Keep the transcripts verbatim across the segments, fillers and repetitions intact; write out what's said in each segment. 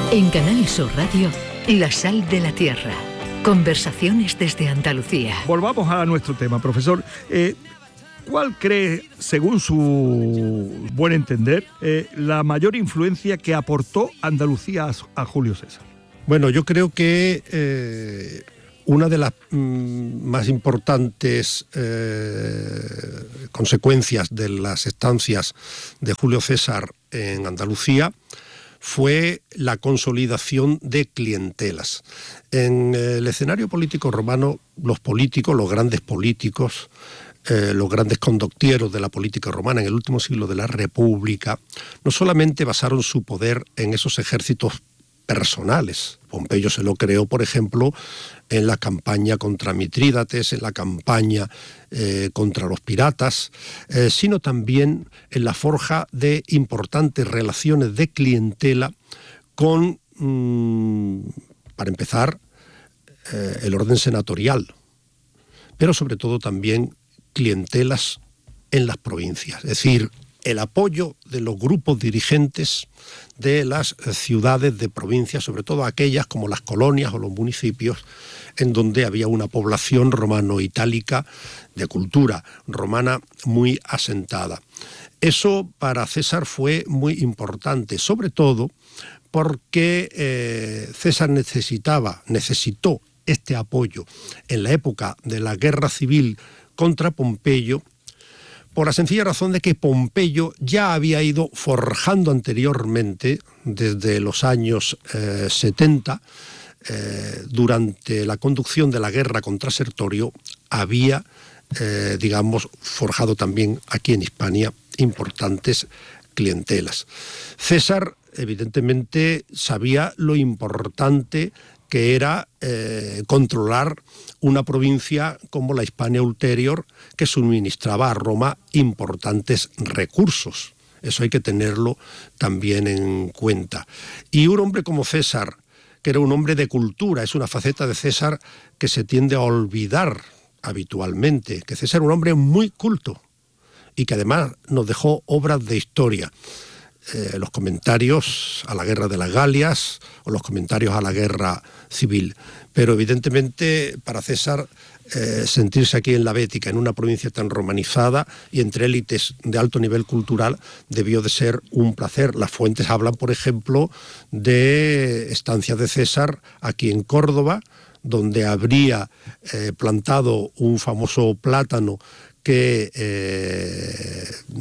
En Canal Sur Radio, La Sal de la Tierra. Conversaciones desde Andalucía. Volvamos a nuestro tema, profesor. Eh, ¿Cuál cree, según su buen entender, eh, la mayor influencia que aportó Andalucía a, a Julio César? Bueno, yo creo que eh, una de las mm, más importantes eh, consecuencias de las estancias de Julio César en Andalucía fue la consolidación de clientelas. En el escenario político romano, los políticos, los grandes políticos, eh, los grandes condottieros de la política romana en el último siglo de la República, no solamente basaron su poder en esos ejércitos personales. Pompeyo se lo creó, por ejemplo, en la campaña contra Mitrídates, en la campaña eh, contra los piratas, eh, sino también en la forja de importantes relaciones de clientela con, mmm, para empezar, eh, el orden senatorial, pero sobre todo también clientelas en las provincias, es decir, el apoyo de los grupos dirigentes de las ciudades de provincias, sobre todo aquellas como las colonias o los municipios, en donde había una población romano-itálica de cultura romana muy asentada. Eso para César fue muy importante, sobre todo porque eh, César necesitaba, necesitó este apoyo en la época de la guerra civil contra Pompeyo, por la sencilla razón de que Pompeyo ya había ido forjando anteriormente, desde los años eh, setenta, eh, durante la conducción de la guerra contra Sertorio, había, eh, digamos, forjado también aquí en Hispania importantes clientelas. César, evidentemente, sabía lo importante que era eh, controlar una provincia como la Hispania Ulterior, que suministraba a Roma importantes recursos. Eso hay que tenerlo también en cuenta. Y un hombre como César, que era un hombre de cultura, es una faceta de César que se tiende a olvidar habitualmente, que César era un hombre muy culto y que además nos dejó obras de historia. Eh, los comentarios a la guerra de las Galias o los comentarios a la guerra civil. Pero evidentemente para César eh, sentirse aquí en la Bética, en una provincia tan romanizada y entre élites de alto nivel cultural, debió de ser un placer. Las fuentes hablan, por ejemplo, de estancias de César aquí en Córdoba, donde habría eh, plantado un famoso plátano que eh,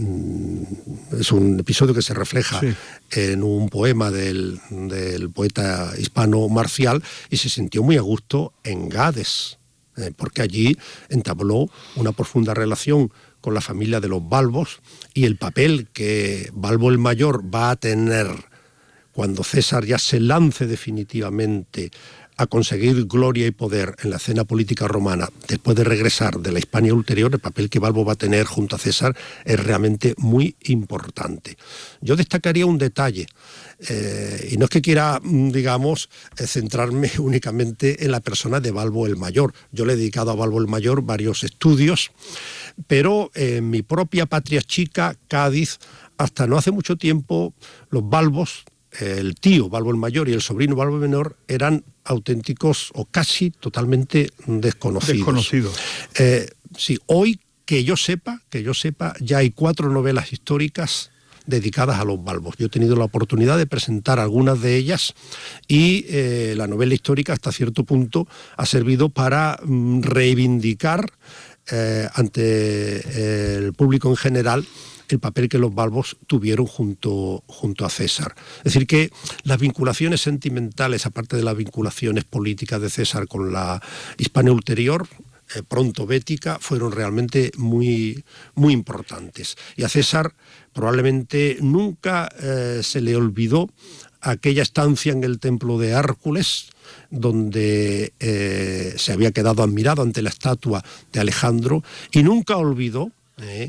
es un episodio que se refleja sí. en un poema del, del poeta hispano Marcial, y se sintió muy a gusto en Gades, eh, porque allí entabló una profunda relación con la familia de los Balbos, y el papel que Balbo el Mayor va a tener cuando César ya se lance definitivamente a conseguir gloria y poder en la escena política romana después de regresar de la Hispania Ulterior, el papel que Balbo va a tener junto a César es realmente muy importante. Yo destacaría un detalle, eh, y no es que quiera, digamos, eh, centrarme únicamente en la persona de Balbo el Mayor. Yo le he dedicado a Balbo el Mayor varios estudios, pero en mi propia patria chica, Cádiz, hasta no hace mucho tiempo, los Balbos, el tío Balbo el Mayor y el sobrino Balbo el Menor, eran auténticos o casi totalmente desconocidos. Desconocidos. Eh, sí, hoy que yo sepa, que yo sepa, ya hay cuatro novelas históricas dedicadas a los Balbos. Yo he tenido la oportunidad de presentar algunas de ellas y eh, la novela histórica hasta cierto punto ha servido para mm, reivindicar eh, ante eh, el público en general el papel que los Balbos tuvieron junto, junto a César. Es decir, que las vinculaciones sentimentales, aparte de las vinculaciones políticas de César con la Hispania Ulterior, eh, pronto bética, fueron realmente muy, muy importantes. Y a César probablemente nunca eh, se le olvidó aquella estancia en el templo de Hércules, donde eh, se había quedado admirado ante la estatua de Alejandro, y nunca olvidó eh,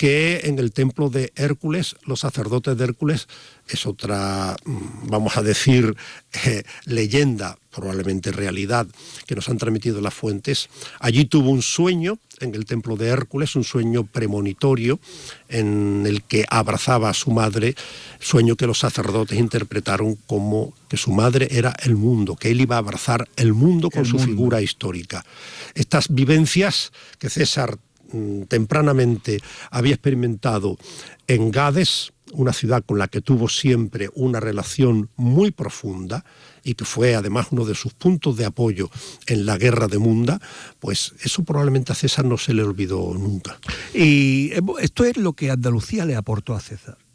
que en el templo de Hércules, los sacerdotes de Hércules, es otra, vamos a decir, eh, leyenda, probablemente realidad, que nos han transmitido las fuentes. Allí tuvo un sueño en el templo de Hércules, un sueño premonitorio en el que abrazaba a su madre, sueño que los sacerdotes interpretaron como que su madre era el mundo, que él iba a abrazar el mundo con el su mundo. Figura histórica. Estas vivencias que César mmm, tempranamente había experimentado en Gades, una ciudad con la que tuvo siempre una relación muy profunda y que fue además uno de sus puntos de apoyo en la guerra de Munda, pues eso probablemente a César no se le olvidó nunca. Y esto es lo que Andalucía le aportó a César.